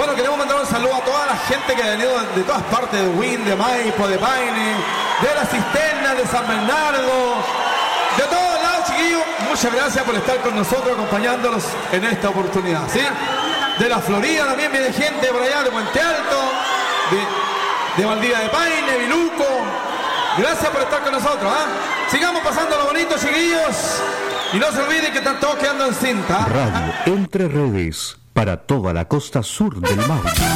Bueno, queremos mandar un saludo a toda la gente que ha venido de todas partes, de Wynn, de Maipo, de Paine, de la Cisterna, de San Bernardo, de todos lados, chiquillos. Muchas gracias por estar con nosotros, acompañándonos en esta oportunidad, ¿sí? De la Florida también viene gente por allá, de Puente Alto, de Valdivia de Paine, Viluco. Gracias por estar con nosotros, ¿eh? Sigamos pasando lo bonito, chiquillos. Y no se olviden que están todos quedando en cinta. Radio Entre Redes, para toda la costa sur del Maule.